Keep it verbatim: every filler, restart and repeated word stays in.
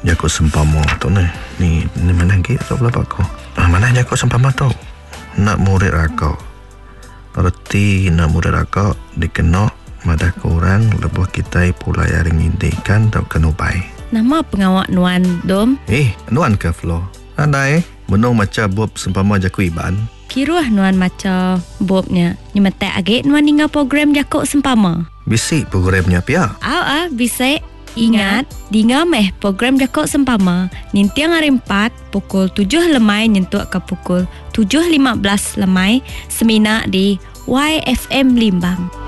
Jako sempama tu ni. Ni, ni mana lagi kau berapa kau? Ah, mana jako sempama tu? Nak murid rakau. Erti nak murid rakau dikenal madah korang lebuh kita pula yang ngintikan tau kenubai. Nama pengawak Nuan Dom? Eh, Nuan ke Flo? Andai, menung macam bob sempama jaku iban. Kiruah Nuan macam bobnya. Nyemetek agak Nuan tinggal program jakuk sempama. Bisik programnya pia. Aw ah, bisik. Ingat, tinggal meh program jakuk sempama. Nintiang hari empat, pukul tujuh lemai nyentuh ke pukul tujuh lima belas lemai. Semina di Y F M Limbang.